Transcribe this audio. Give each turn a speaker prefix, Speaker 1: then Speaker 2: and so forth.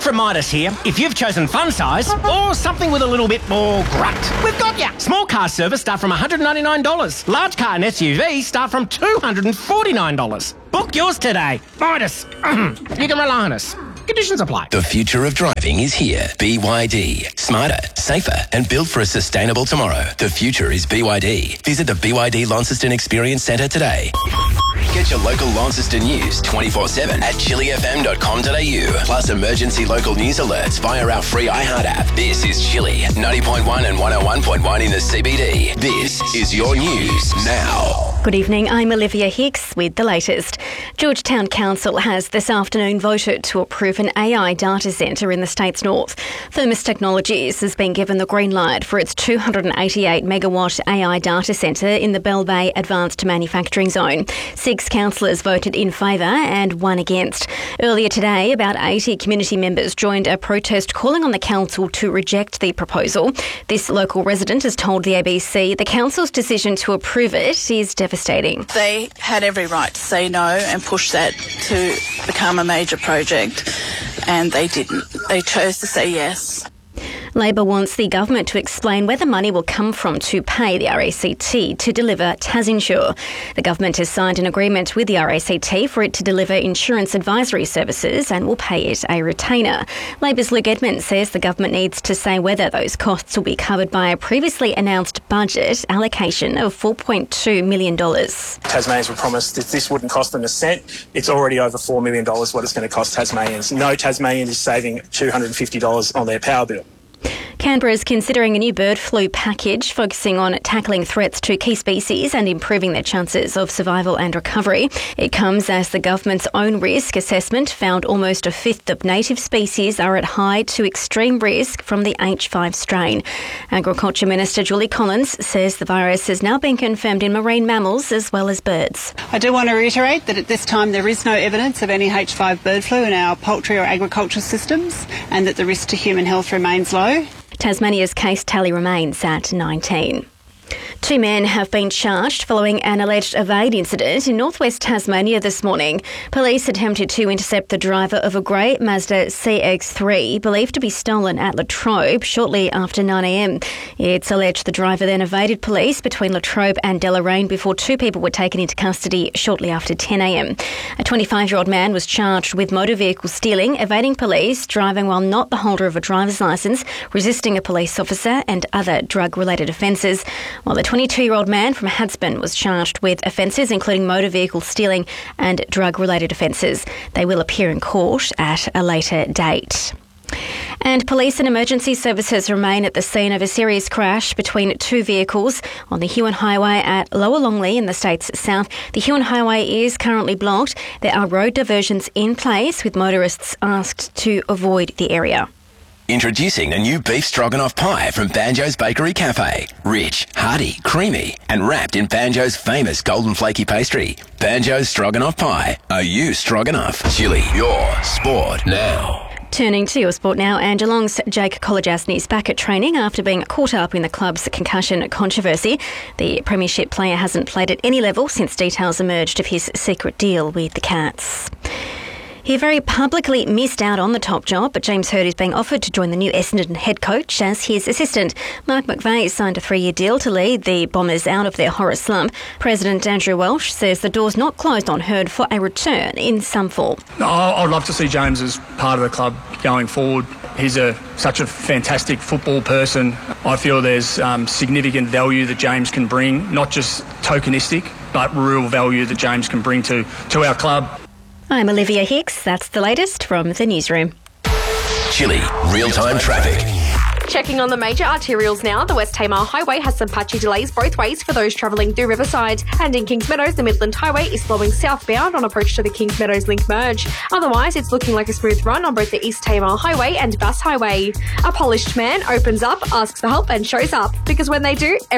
Speaker 1: from Midas here. If you've chosen fun size or something with a little bit more grunt, we've got ya. Small car service start from $199. Large car and SUV start from $249. Book yours today. Midas. You can rely on us. Conditions apply.
Speaker 2: The future of driving is here. BYD. Smarter, safer, and built for a sustainable tomorrow. The future is BYD. Visit the BYD Launceston Experience Centre today. Get your local Launceston news 24/7 at chillyfm.com.au. Plus emergency local news alerts via our free iHeart app. This is Chilly, 90.1 and 101.1 in the CBD. This is your news now.
Speaker 3: Good evening, I'm Olivia Hicks with the latest. Georgetown Council has this afternoon voted to approve an AI data centre in the state's north. Thermos Technologies has been given the green light for its 288 megawatt AI data centre in the Bell Bay Advanced Manufacturing Zone. 6 councillors voted in favour and 1 against. Earlier today, about 80 community members joined a protest calling on the council to reject the proposal. This local resident has told the ABC the council's decision to approve it is devastating.
Speaker 4: They had every right to say no and push that to become a major project, and they didn't. They chose to say yes.
Speaker 3: Labor wants the government to explain where the money will come from to pay the RACT to deliver TasInsure. The government has signed an agreement with the RACT for it to deliver insurance advisory services and will pay it a retainer. Labor's Luke Edmonds says the government needs to say whether those costs will be covered by a previously announced budget allocation of $4.2 million.
Speaker 5: Tasmanians were promised that this wouldn't cost them a cent. It's already over $4 million what it's going to cost Tasmanians. No Tasmanian is saving $250 on their power bill.
Speaker 3: Canberra is considering a new bird flu package focusing on tackling threats to key species and improving their chances of survival and recovery. It comes as the government's own risk assessment found almost a fifth of native species are at high to extreme risk from the H5 strain. Agriculture Minister Julie Collins says the virus has now been confirmed in marine mammals as well as birds.
Speaker 6: I do want to reiterate that at this time there is no evidence of any H5 bird flu in our poultry or agriculture systems and that the risk to human health remains low.
Speaker 3: Tasmania's case tally remains at 19. 2 men have been charged following an alleged evade incident in northwest Tasmania this morning. Police attempted to intercept the driver of a grey Mazda CX-3 believed to be stolen at Latrobe shortly after 9 a.m. It's alleged the driver then evaded police between Latrobe and Deloraine before 2 people were taken into custody shortly after 10 a.m. A 25-year-old man was charged with motor vehicle stealing, evading police, driving while not the holder of a driver's licence, resisting a police officer and other drug-related offences, while the 22-year-old man from Hadspen was charged with offences including motor vehicle stealing and drug-related offences. They will appear in court at a later date. And police and emergency services remain at the scene of a serious crash between 2 vehicles on the Huon Highway at Lower Longley in the state's south. The Huon Highway is currently blocked. There are road diversions in place with motorists asked to avoid the area.
Speaker 2: Introducing the new beef stroganoff pie from Banjo's Bakery Cafe. Rich, hearty, creamy, and wrapped in Banjo's famous golden flaky pastry. Banjo's Stroganoff Pie. Are you stroganoff? Chilly, your sport now.
Speaker 3: Turning to your sport now, and Geelong's Jake Kolodjasny is back at training after being caught up in the club's concussion controversy. The Premiership player hasn't played at any level since details emerged of his secret deal with the Cats. He very publicly missed out on the top job, but James Hird is being offered to join the new Essendon head coach as his assistant. Mark McVeigh signed a 3-year deal to lead the Bombers out of their horror slump. President Andrew Welsh says the door's not closed on Hird for a return in some form.
Speaker 7: I'd love to see James as part of the club going forward. He's such a fantastic football person. I feel there's significant value that James can bring, not just tokenistic, but real value that James can bring to our club.
Speaker 3: I'm Olivia Hicks. That's the latest from the newsroom.
Speaker 2: Chilly, real-time traffic.
Speaker 8: Checking on the major arterials now, the West Tamar Highway has some patchy delays both ways for those travelling through Riverside. And in Kings Meadows, the Midland Highway is flowing southbound on approach to the Kings Meadows Link merge. Otherwise, it's looking like a smooth run on both the East Tamar Highway and Bass Highway. A polished man opens up, asks for help and shows up. Because when they do,